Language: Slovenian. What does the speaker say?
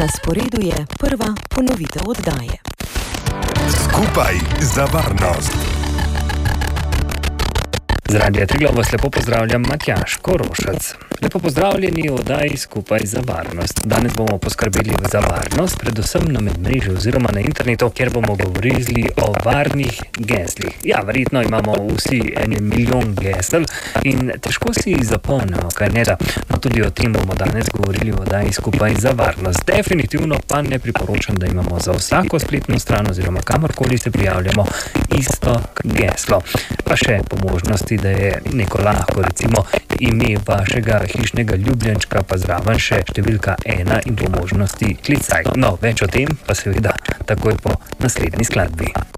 Na sporedu je prva ponovitev oddaje. Skupaj za varnost. Z Radia Triglav vas lepo pozdravljam, Matjaž Korošec. Lepo pozdravljeni v oddaji Skupaj za varnost. Danes bomo poskrbeli za varnost, predvsem na medmrežju oziroma na internetu, kjer bomo govorili o varnih geslih. Ja, verjetno imamo vsi 1 milijon gesel in težko si jih zapomnimo, kaj ne da. No, tudi o tem bomo danes govorili v oddaji Skupaj za varnost. Definitivno pa ne priporočam, da imamo za vsako spletno stran oziroma kamorkoli se prijavljamo isto geslo. Pa še po možnosti, da je neko lahko, recimo ime vašega hišnega ljubljenčka, pa zraven še številka 1 in po možnosti klicaj. No, več o tem pa seveda takoj po naslednji skladbi.